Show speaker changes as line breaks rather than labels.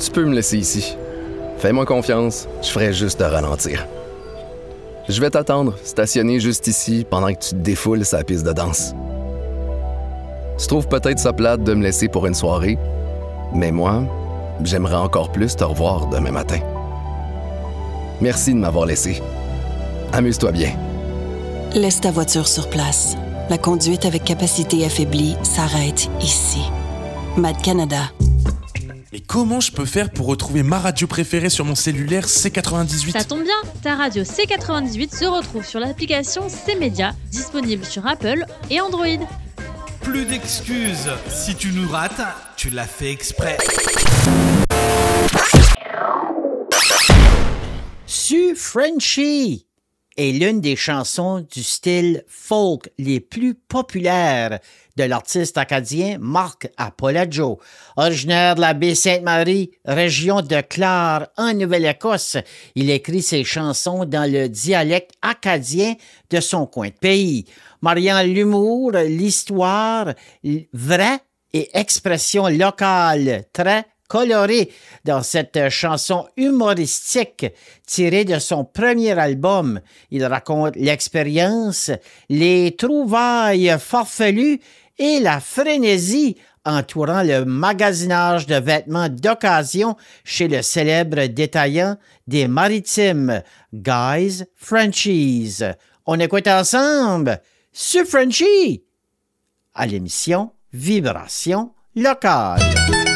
Tu peux me laisser ici. Fais-moi confiance, je ferai juste te ralentir. Je vais t'attendre, stationné juste ici, pendant que tu te défoules sa piste de danse. Tu trouves peut-être ça plate de me laisser pour une soirée, mais moi, j'aimerais encore plus te revoir demain matin. Merci de m'avoir laissé. Amuse-toi bien.
Laisse ta voiture sur place. La conduite avec capacité affaiblie s'arrête ici. Mad Canada.
Mais comment je peux faire pour retrouver ma radio préférée sur mon cellulaire C98 ?
Ça tombe bien, ta radio C98 se retrouve sur l'application C-Média, disponible sur Apple et Android.
Plus d'excuses, si tu nous rates, tu l'as fait exprès.
Sue Frenchy est l'une des chansons du style folk les plus populaires de l'artiste acadien Marc Apologio. Originaire de la Baie-Sainte-Marie, région de Clare, en Nouvelle-Écosse, il écrit ses chansons dans le dialecte acadien de son coin de pays, mariant l'humour, l'histoire vraie et expression locale très colorée dans cette chanson humoristique tirée de son premier album. Il raconte l'expérience, les trouvailles farfelues et la frénésie entourant le magasinage de vêtements d'occasion chez le célèbre détaillant des Maritimes, Guys Frenchies. On écoute ensemble Sue Frenchy à l'émission Vibration locale.